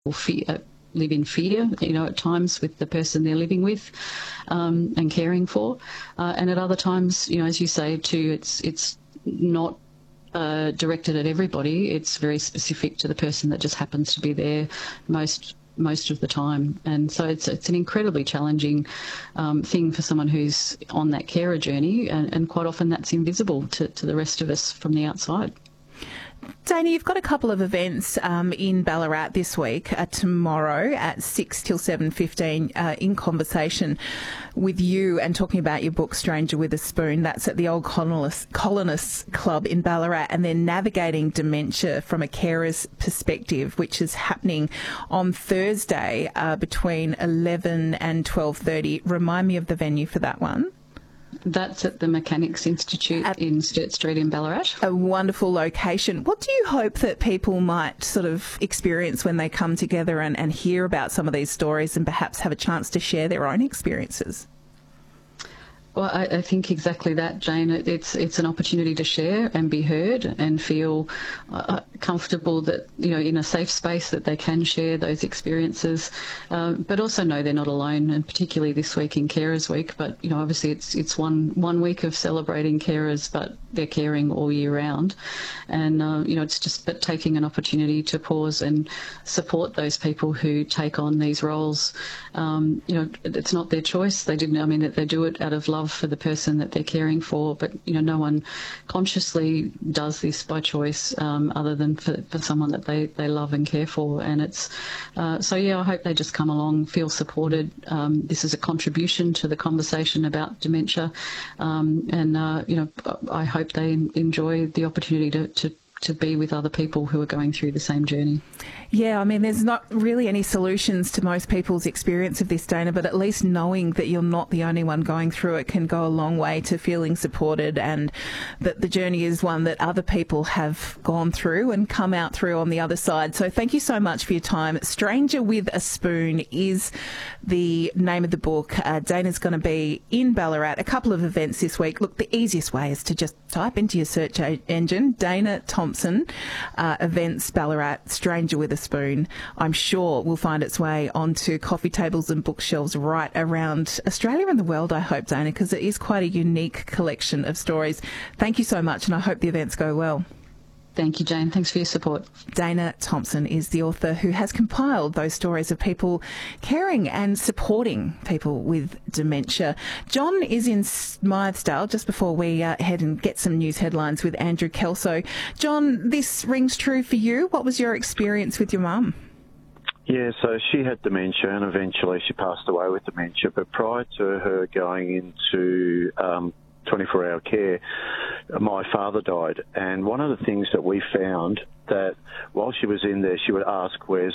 live in fear, at times with the person they're living with and caring for. And at other times, as you say too, it's not directed at everybody. It's very specific to the person that just happens to be there most of the time. And so it's an incredibly challenging thing for someone who's on that carer journey, and quite often that's invisible to the rest of us from the outside. Dana, you've got a couple of events in Ballarat this week, tomorrow at 6 till 7:15, in conversation with you and talking about your book, Stranger with a Spoon. That's at the Old Colonists Club in Ballarat, and then Navigating Dementia from a Carer's Perspective, which is happening on Thursday between 11 and 12:30. Remind me of the venue for that one. That's at the Mechanics Institute in Sturt Street in Ballarat. A wonderful location. What do you hope that people might sort of experience when they come together and hear about some of these stories and perhaps have a chance to share their own experiences? Well, I think exactly that, Jane. It's an opportunity to share and be heard and feel comfortable that, in a safe space that they can share those experiences, but also know they're not alone, and particularly this week in Carers Week. But, obviously it's one week of celebrating carers, but they're caring all year round. And, it's just but taking an opportunity to pause and support those people who take on these roles. It's not their choice. They do it out of love for the person that they're caring for, but no one consciously does this by choice, other than for someone that they love and care for. And it's I hope they just come along, feel supported. This is a contribution to the conversation about dementia, and I hope they enjoy the opportunity to be with other people who are going through the same journey. Yeah, there's not really any solutions to most people's experience of this, Dana, but at least knowing that you're not the only one going through it can go a long way to feeling supported, and that the journey is one that other people have gone through and come out through on the other side. So thank you so much for your time. Stranger with a Spoon is the name of the book. Dana's going to be in Ballarat, a couple of events this week. Look, the easiest way is to just type into your search engine, Dana Thompson, events Ballarat, Stranger with a Spoon. I'm sure will find its way onto coffee tables and bookshelves right around Australia and the world, I hope, Dana, because it is quite a unique collection of stories. Thank you so much, and I hope the events go well. Thank you, Jane. Thanks for your support. Dana Thompson is the author who has compiled those stories of people caring and supporting people with dementia. John is in Smythesdale just before we head and get some news headlines with Andrew Kelso. John, this rings true for you. What was your experience with your mum? Yeah, so she had dementia, and eventually she passed away with dementia. But prior to her going into 24-hour care, my father died. And one of the things that we found, that while she was in there, she would ask where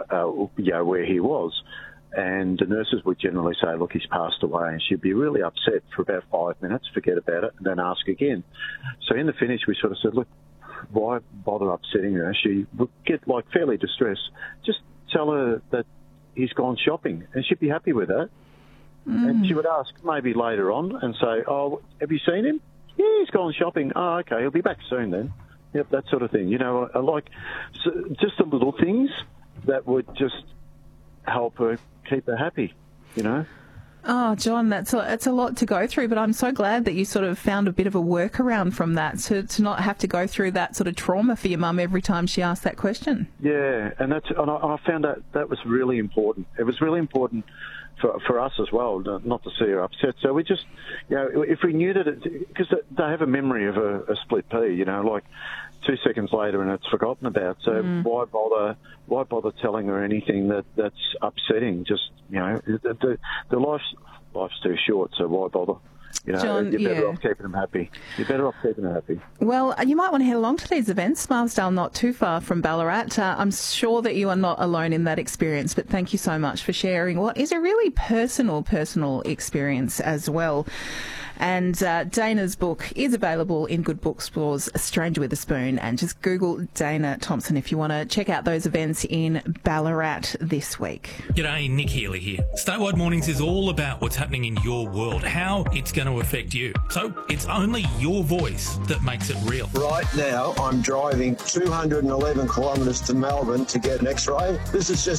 he was. And the nurses would generally say, look, he's passed away. And she'd be really upset for about 5 minutes, forget about it, and then ask again. So in the finish, we sort of said, look, why bother upsetting her? She would get fairly distressed. Just tell her that he's gone shopping, and she'd be happy with that. And she would ask maybe later on and say, oh, have you seen him? Yeah, he's gone shopping. Oh, okay, he'll be back soon then. Yep, that sort of thing. I like just the little things that would just help her, keep her happy, Oh, John, that's a lot to go through, but I'm so glad that you sort of found a bit of a workaround from that to not have to go through that sort of trauma for your mum every time she asked that question. Yeah, and I found that was really important. It was really important for us as well, not to see her upset. So we just, if we knew that, because they have a memory of a split pea, like 2 seconds later and it's forgotten about. So why bother telling her anything that's upsetting? Just, the life's too short, so why bother? John, you're better off keeping them happy. You're better off keeping them happy. Well, you might want to head along to these events. Smythesdale, not too far from Ballarat. I'm sure that you are not alone in that experience, but thank you so much for sharing what is a really personal experience as well. And Dana's book is available in good bookstores, A Stranger with a Spoon, and just Google Dana Thompson if you want to check out those events in Ballarat this week. G'day, Nick Healy here. Statewide Mornings is all about what's happening in your world, how it's going to affect you. So it's only your voice that makes it real. Right now, I'm driving 211 kilometres to Melbourne to get an X-ray. This is just